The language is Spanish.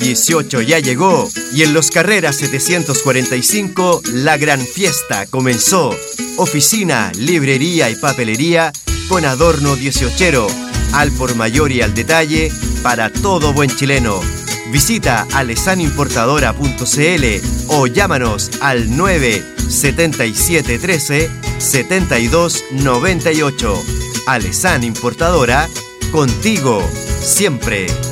18 ya llegó y en Los Carreras 745 la gran fiesta comenzó. Oficina, librería y papelería con adorno 18ero, al por mayor y al detalle para todo buen chileno. Visita alesanimportadora.cl o llámanos al 97713-7298. Alesan Importadora, contigo siempre.